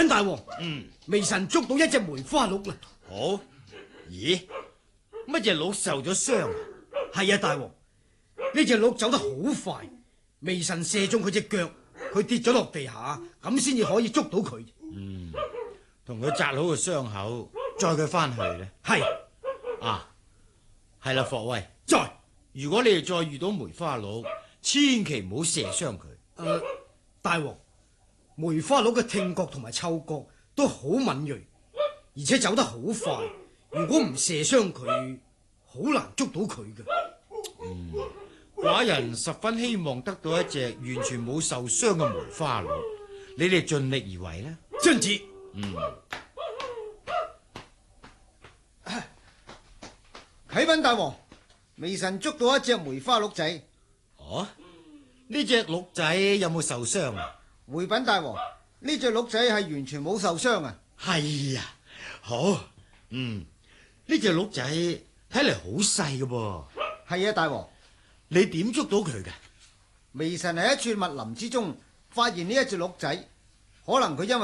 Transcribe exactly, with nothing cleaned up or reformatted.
稟大王， 嗯， 微臣捉到一隻梅花鹿啦。 好。咦，乜隻鹿受咗傷啊？ 係啊，大王，呢隻鹿走得好快，微臣射中佢隻腳，佢跌咗落地下，咁先至可以捉到佢。 嗯，同佢紮好個傷口，載佢翻去咧。 係啊，係啦，霍威， 在。 如果你哋再遇到梅花鹿，千祈唔好射傷佢。 誒、呃，大王，梅花鹿嘅聽覺同埋嗅覺都好敏銳，而且走得好快。如果唔射傷佢，好難捉到佢嘅。 嗯，寡人十分希望得到一隻完全冇受傷嘅梅花鹿，你哋盡力而為啦。 遵旨。 嗯， 啟稟大王，微臣捉到一隻梅花鹿仔。 哦，呢隻鹿仔有冇受傷啊？ 回稟大王，呢隻鹿仔係完全冇受傷啊。 係啊，好。嗯，呢隻鹿仔睇嚟好細㗎噃。 係啊，大王。 你點捉到佢嘅？ 微臣喺一處密林之中發現呢一隻鹿仔，可能佢因為